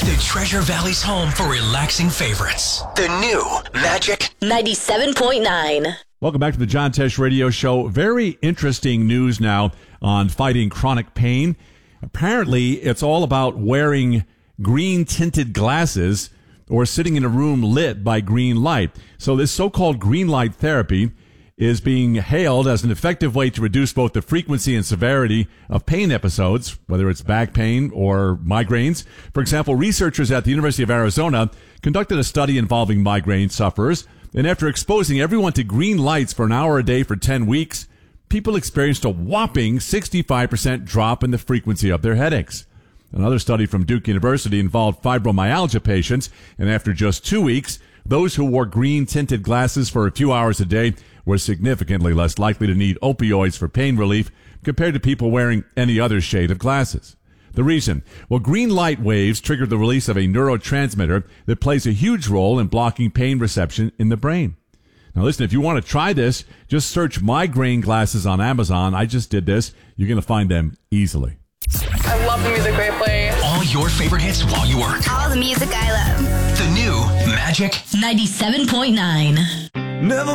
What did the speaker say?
The Treasure Valley's home for relaxing favorites. The new Magic 97.9. Welcome back to the John Tesh Radio Show. Very interesting news now on fighting chronic pain. Apparently, it's all about wearing green-tinted glasses or sitting in a room lit by green light. So this so-called green light therapy is being hailed as an effective way to reduce both the frequency and severity of pain episodes, whether it's back pain or migraines. For example, researchers at the University of Arizona conducted a study involving migraine sufferers, and after exposing everyone to green lights for an hour a day for 10 weeks, people experienced a whopping 65% drop in the frequency of their headaches. Another study from Duke University involved fibromyalgia patients, and after just 2 weeks, those who wore green-tinted glasses for a few hours a day were significantly less likely to need opioids for pain relief compared to people wearing any other shade of glasses. The reason? Well, green light waves trigger the release of a neurotransmitter that plays a huge role in blocking pain reception in the brain. Now listen, if you want to try this, just search migraine glasses on Amazon. I just did this. You're going to find them easily. I love the music they play. All your favorite hits while you work. All the music I love. The new Magic 97.9. Never